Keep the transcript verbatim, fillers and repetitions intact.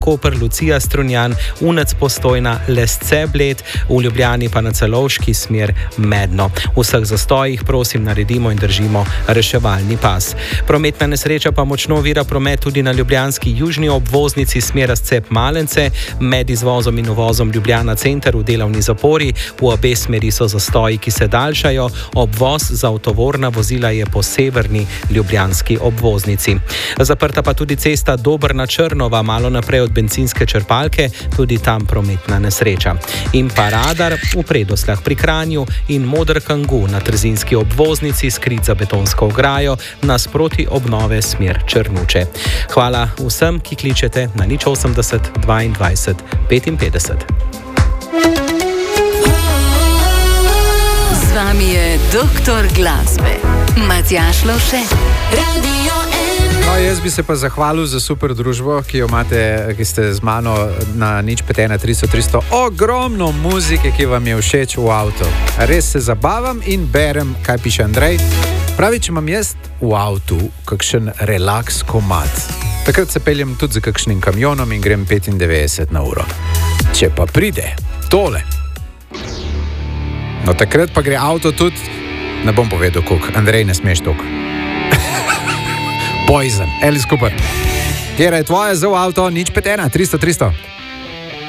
Koper, Lucija, Strunjan, Unec, Postojna, Lesce, Bled, v Ljubljani pa na Celovški smer Medno. V vseh zastojih prosim naredimo in držimo reševalni pas. Prometna nesreča pa močno ovira promet tudi na ljubljanski južni obvoznici smera Scep Malence, med izvozom in uvozom Ljubljana center v delovni zapori. V obe smeri so zastoji, ki se daljšajo. Obvoz za avtovorna vozila je po severni ljubljanski obvoznici. Zaprta pa tudi cesta Dobrna Črnova, malo naprej od bencinske črpalke, tudi tam prometna nesreča. In pa radar v Predosljah pri Kranju in Moder Kangu na trzinski obvoznici, skrit za betonsko ograjo, nasproti obnove smer Črnuče. Hvala vsem, ki kličete na nič osemdeset dvaindvajset petinpetdeset. Z vami je doktor glasbe Matjaž Lovše. Radio No, jaz bi se pa zahvalil za super družbo, ki jo imate, ki ste z mano na nič pet ena tristo tristo. Ogromno muzike, ki vam je všeč v avtu. Res se zabavam in berem, kaj piše Andrej. Pravi, če imam jaz v avtu kakšen relaks komad, takrat se peljem tudi za kakšnim kamionom in grem petindevetdeset na uro. Če pa pride tole, no takrat pa gre avto tudi, ne bom povedal koliko, Andrej, ne smeš toliko. Poison, Alice Cooper. Kjera je tvoja za v avto, nič pet ena tristo tristo.